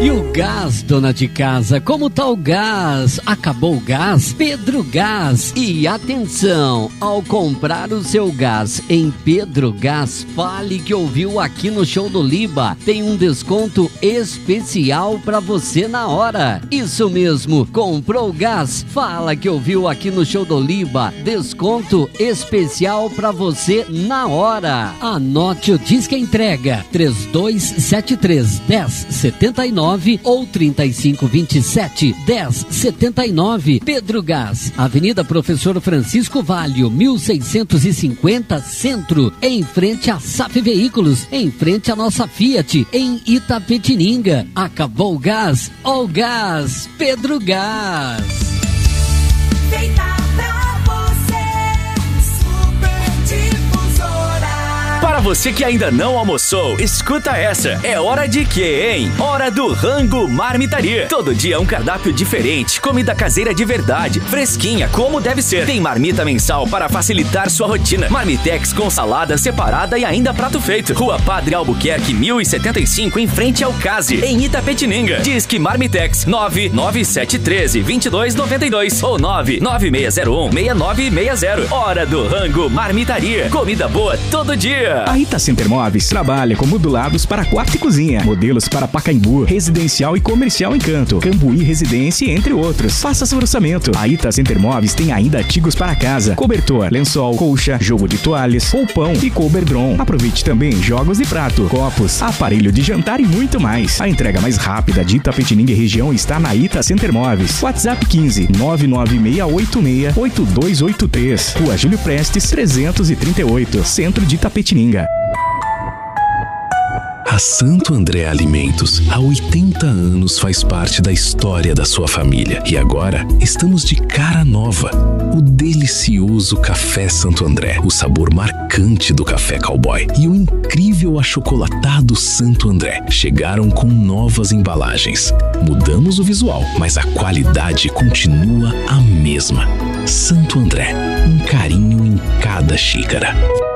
E o gás, dona de casa, como tá o gás? Acabou o gás? Pedro Gás. E atenção, ao comprar o seu gás em Pedro Gás, fale que ouviu aqui no Show do Liba. Tem um desconto especial pra você na hora. Isso mesmo, comprou gás? Fala que ouviu aqui no Show do Liba. Desconto especial pra você na hora. Anote o Disque Entrega 3273-1079 ou 3527-1079. Pedro Gás, Avenida Professor Francisco Valho, 1650 Centro, em frente a SAF Veículos, em frente à nossa Fiat, em Itapetininga. Acabou o gás? Ó o gás, Pedro Gás. Para você que ainda não almoçou, escuta essa. É hora de quê, hein? Hora do Rango Marmitaria. Todo dia um cardápio diferente, comida caseira de verdade, fresquinha, como deve ser. Tem marmita mensal para facilitar sua rotina. Marmitex com salada separada e ainda prato feito. Rua Padre Albuquerque, 1075, em frente ao Case, em Itapetininga. Disque Marmitex 99713-2292 ou 99601-6960. Hora do Rango Marmitaria. Comida boa todo dia. A Ita Center Móveis trabalha com modulados para quarto e cozinha, modelos para Pacaembu, residencial e comercial Encanto, Cambuí Residência, entre outros. Faça seu orçamento. A Ita Center Móveis tem ainda artigos para casa, cobertor, lençol, colcha, jogo de toalhas, roupão e coberdron. Aproveite também jogos de prato, copos, aparelho de jantar e muito mais. A entrega mais rápida de Itapetininga e região está na Ita Center Móveis. WhatsApp 15 99686-8283. Rua Júlio Prestes 338, Centro de Itapetininga. A Santo André Alimentos, há 80 anos faz parte da história da sua família. E agora estamos de cara nova. O delicioso Café Santo André, o sabor marcante do café cowboy e o incrível achocolatado Santo André chegaram com novas embalagens. Mudamos o visual, mas a qualidade continua a mesma. Santo André, um carinho em cada xícara.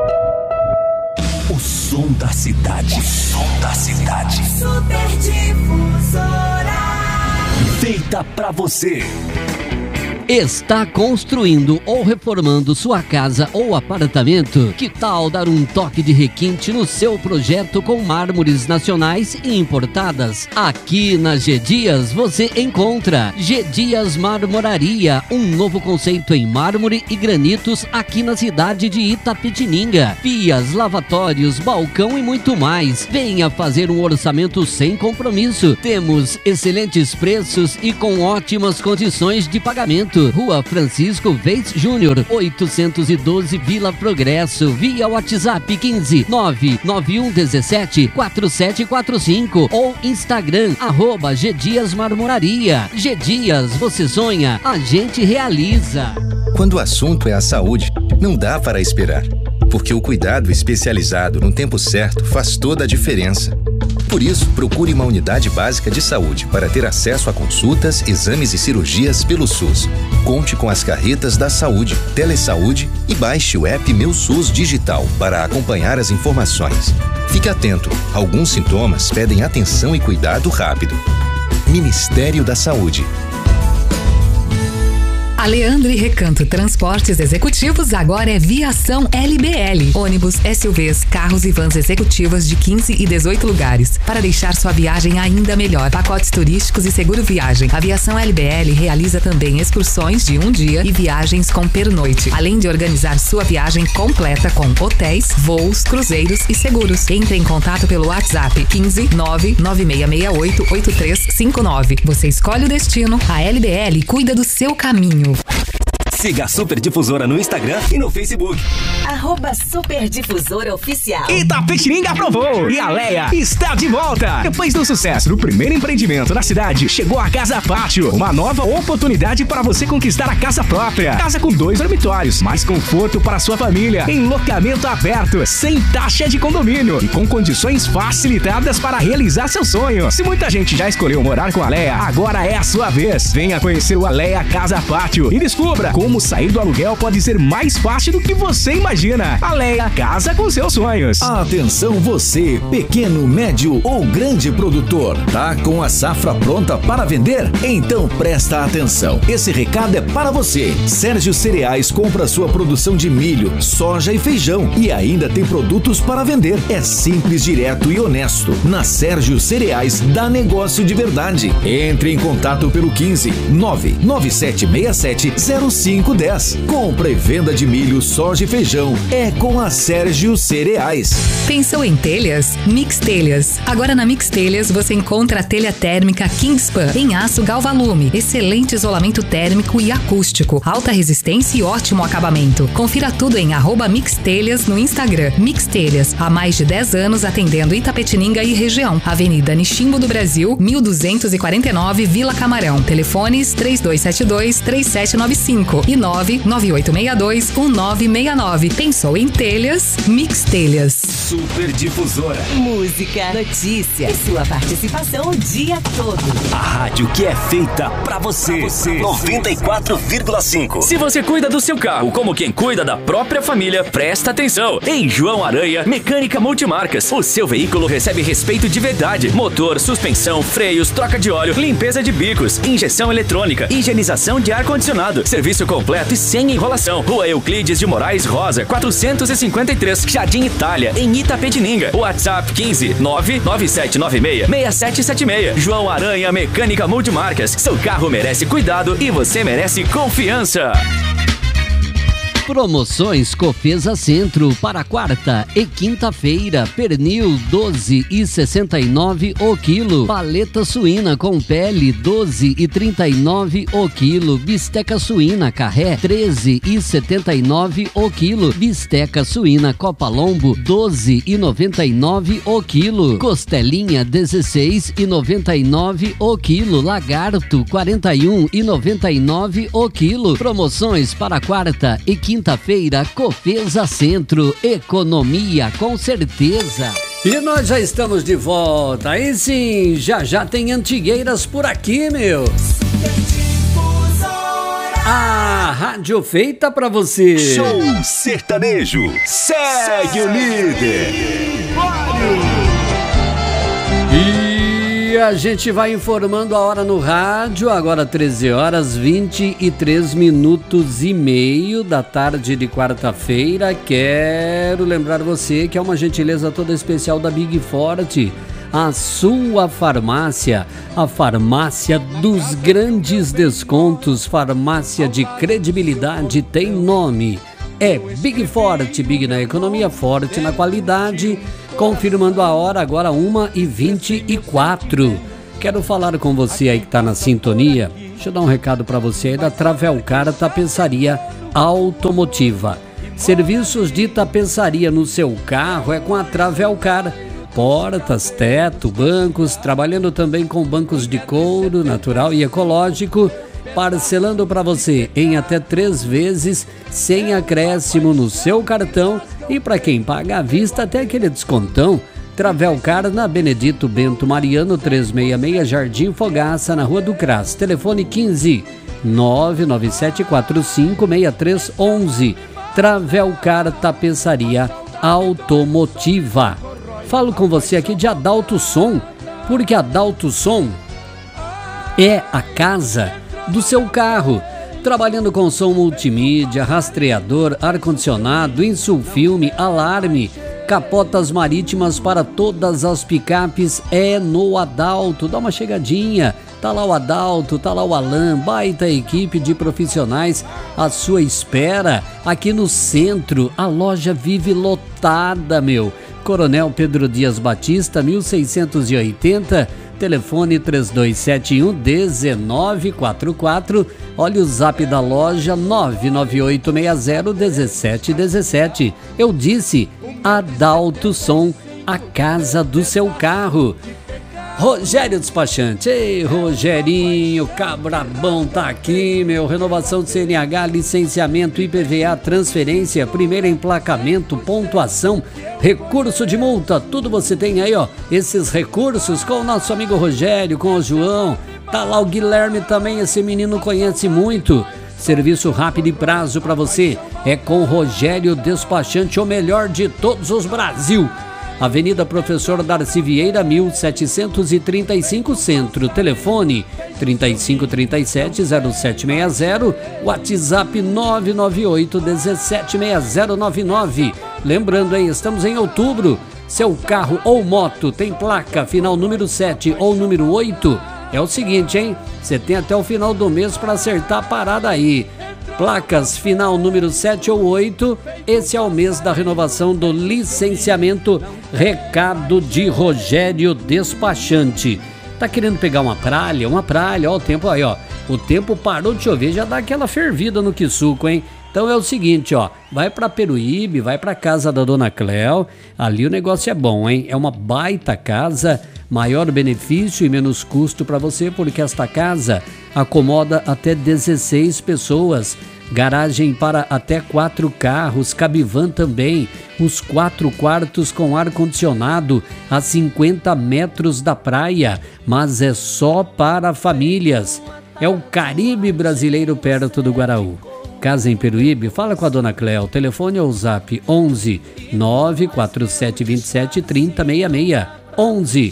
O som da cidade. O som da cidade. Super Difusora. Feita pra você. Está construindo ou reformando sua casa ou apartamento? Que tal dar um toque de requinte no seu projeto com mármores nacionais e importadas? Aqui na G Dias você encontra G Dias Marmoraria, um novo conceito em mármore e granitos aqui na cidade de Itapetininga. Pias, lavatórios, balcão e muito mais. Venha fazer um orçamento sem compromisso. Temos excelentes preços e com ótimas condições de pagamento. Rua Francisco Veiz Júnior, 812 Vila Progresso, via WhatsApp 15 99117 4745 ou Instagram @G Dias Marmoraria. G Dias, você sonha, a gente realiza. Quando o assunto é a saúde, não dá para esperar, porque o cuidado especializado no tempo certo faz toda a diferença. Por isso, procure uma unidade básica de saúde para ter acesso a consultas, exames e cirurgias pelo SUS. Conte com as carretas da saúde, Telesaúde e baixe o app Meu SUS Digital para acompanhar as informações. Fique atento, alguns sintomas pedem atenção e cuidado rápido. Ministério da Saúde. A Leandro e Recanto Transportes Executivos agora é Viação LBL. Ônibus, SUVs, carros e vans executivas de 15 e 18 lugares. Para deixar sua viagem ainda melhor. Pacotes turísticos e seguro viagem. A Viação LBL realiza também excursões de um dia e viagens com pernoite. Além de organizar sua viagem completa com hotéis, voos, cruzeiros e seguros. Entre em contato pelo WhatsApp 15 99668 8359. Você escolhe o destino. A LBL cuida do seu caminho. Siga a Super Difusora no Instagram e no Facebook. @Super Difusora Oficial. Itapetininga aprovou e a Leia está de volta. Depois do sucesso do primeiro empreendimento na cidade, chegou a Casa Pátio, uma nova oportunidade para você conquistar a casa própria. Casa com 2 dormitórios, mais conforto para sua família, em loteamento aberto, sem taxa de condomínio e com condições facilitadas para realizar seu sonho. Se muita gente já escolheu morar com a Leia, agora é a sua vez. Venha conhecer o Aleia Casa Pátio e descubra como como sair do aluguel pode ser mais fácil do que você imagina. Alea, casa com seus sonhos. Atenção você, pequeno, médio ou grande produtor. Tá com a safra pronta para vender? Então presta atenção. Esse recado é para você. Sérgio Cereais compra sua produção de milho, soja e feijão e ainda tem produtos para vender. É simples, direto e honesto. Na Sérgio Cereais dá negócio de verdade. Entre em contato pelo 15 99767 0510. Compra e venda de milho, soja e feijão é com a Sérgio Cereais. Pensou em telhas? Mix Telhas. Agora na Mix Telhas você encontra a telha térmica Kingspan em aço Galvalume. Excelente isolamento térmico e acústico, alta resistência e ótimo acabamento. Confira tudo em @Mix Telhas no Instagram. Mix Telhas, há mais de 10 anos atendendo Itapetininga e região. Avenida Nishimbo do Brasil, 1249, Vila Camarão. Telefones 3272-3795 e 99862-1969. Pensou em telhas? Mix Telhas. Super Difusora. Música, notícia e sua participação o dia todo. A rádio que é feita pra você. 94,5. Se você cuida do seu carro como quem cuida da própria família, presta atenção. Em João Aranha, Mecânica Multimarcas. O seu veículo recebe respeito de verdade. Motor, suspensão, freios, troca de óleo, limpeza de bicos, injeção eletrônica, higienização de ar-condicionado. Serviço completo e sem enrolação. Rua Euclides de Moraes Rosa, 453, Jardim Itália, em Itapetininga. WhatsApp 15 99796 6776. João Aranha Mecânica Multimarcas. Seu carro merece cuidado e você merece confiança. Promoções Cofesa Centro para quarta e quinta-feira. Pernil 12,69 o quilo. Paleta suína com pele 12,39 o quilo. Bisteca suína carré 13,79 o quilo. Bisteca suína Copa Lombo 12,99 o quilo. Costelinha 16,99 o quilo. Lagarto 41,99 o quilo. Promoções para quarta e quinta-feira, Cofesa Centro, economia com certeza. E nós já estamos de volta, aí sim, já tem Antigueiras por aqui, meu. A rádio feita pra você. Show sertanejo, segue o líder. E a gente vai informando a hora no rádio, agora 13 horas 23 minutos e meio da tarde de quarta-feira. Quero lembrar você que é uma gentileza toda especial da Big Forte, a sua farmácia, a farmácia dos grandes descontos, farmácia de credibilidade, tem nome. É Big Forte, Big na economia, forte na qualidade. Confirmando a hora, agora 1h24. Quero falar com você aí que está na sintonia. Deixa eu dar um recado para você aí da Travelcar Tapeçaria Automotiva. Serviços de tapeçaria no seu carro é com a Travelcar. Portas, teto, bancos, trabalhando também com bancos de couro natural e ecológico. Parcelando para você em até 3 vezes, sem acréscimo no seu cartão. E para quem paga à vista, até aquele descontão. Travelcar na Benedito Bento Mariano 366, Jardim Fogaça, na Rua do Cras. Telefone 15 997456311. Travelcar Tapeçaria Automotiva. Falo com você aqui de Adalto Som, porque Adalto Som é a casa do seu carro. Trabalhando com som multimídia, rastreador, ar-condicionado, insulfilme, alarme, capotas marítimas para todas as picapes é no Adalto. Dá uma chegadinha, tá lá o Adalto, tá lá o Alan, baita equipe de profissionais à sua espera. Aqui no centro, a loja vive lotada, meu. Coronel Pedro Dias Batista, 1680, telefone 3271-1944. Olha o zap da loja 99860-1717. Eu disse, Adalto Som, a casa do seu carro. Rogério Despachante, ei Rogerinho, cabrabão tá aqui, meu. Renovação de CNH, licenciamento, IPVA, transferência, primeiro emplacamento, pontuação, recurso de multa, tudo você tem aí, ó. Esses recursos com o nosso amigo Rogério, com o João, tá lá o Guilherme também, esse menino conhece muito. Serviço rápido e prazo para você. É com Rogério Despachante, o melhor de todos os Brasil. Avenida Professor Darcy Vieira, 1735 Centro. Telefone 3537-0760. WhatsApp 998-176099. Lembrando aí, estamos em outubro. Seu carro ou moto tem placa final número 7 ou número 8. É o seguinte, hein? Você tem até o final do mês para acertar a parada aí. Placas final número 7 ou 8, esse é o mês da renovação do licenciamento. Recado de Rogério Despachante. Tá querendo pegar uma praia? Ó, o tempo aí, ó. O tempo parou de chover, já dá aquela fervida no quissuco, hein? Então é o seguinte, ó, vai pra Peruíbe, vai pra casa da Dona Cléo, ali o negócio é bom, hein? É uma baita casa, maior benefício e menos custo para você, porque esta casa acomoda até 16 pessoas, garagem para até 4 carros, cabivan também, os 4 quartos com ar-condicionado a 50 metros da praia, mas é só para famílias. É o Caribe brasileiro perto do Guaraú. Casa em Peruíbe, fala com a Dona Cléo. Telefone ou zap 11 94727 3066. 11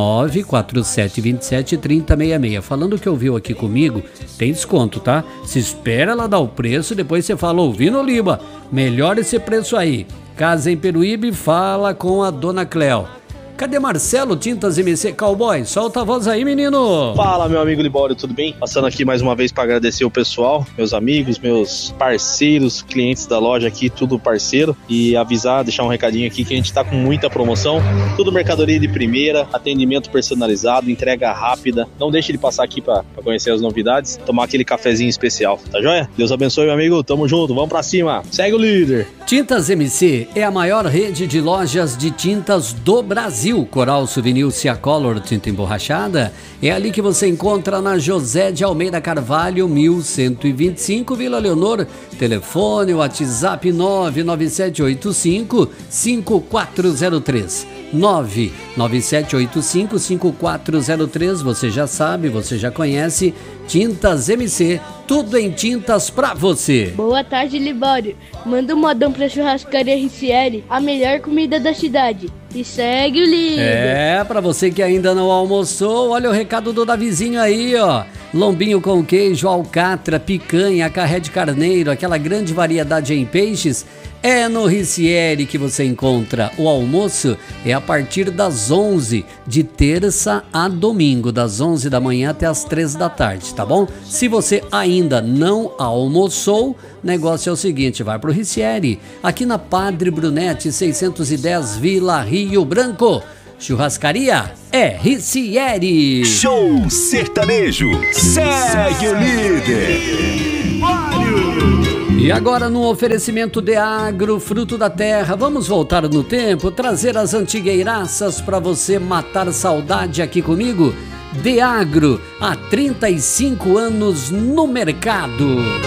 94727 3066. Falando que ouviu aqui comigo, tem desconto, tá? Se espera ela dar o preço, depois você fala, ouvindo, Liba, melhor esse preço aí. Casa em Peruíbe, fala com a Dona Cléo. Cadê Marcelo, Tintas MC Cowboy? Solta a voz aí, menino! Fala, meu amigo Libório, tudo bem? Passando aqui mais uma vez para agradecer o pessoal, meus amigos, meus parceiros, clientes da loja aqui, tudo parceiro. E avisar, deixar um recadinho aqui que a gente tá com muita promoção. Tudo mercadoria de primeira, atendimento personalizado, entrega rápida. Não deixe de passar aqui para conhecer as novidades, tomar aquele cafezinho especial, tá joia? Deus abençoe, meu amigo, tamo junto, vamos pra cima. Segue o líder! Tintas MC é a maior rede de lojas de tintas do Brasil. Coral Souvenir Ciacolor, tinta emborrachada, é ali que você encontra na José de Almeida Carvalho, 1125, Vila Leonor. Telefone, WhatsApp 99785 5403. 99785 5403. Você já sabe, você já conhece. Tintas MC, tudo em tintas pra você. Boa tarde, Libório. Manda um modão pra Churrascaria Ricieri, a melhor comida da cidade. E segue o líder. É, pra você que ainda não almoçou, olha o recado do Davizinho aí, ó. Lombinho com queijo, alcatra, picanha, carré de carneiro, aquela grande variedade em peixes. É no Ricieri que você encontra. O almoço é a partir das 11, de terça a domingo, das 11 da manhã até as 3 da tarde, tá bom? Se você ainda não almoçou, o negócio é o seguinte, vai pro Ricieri, aqui na Padre Brunetti, 610 Vila Rio Branco. Churrascaria é Ricieri. Show sertanejo, segue o líder. E agora no oferecimento de Agro, fruto da terra, vamos voltar no tempo, trazer as antigueiraças para você matar saudade aqui comigo. De Agro, há 35 anos no mercado.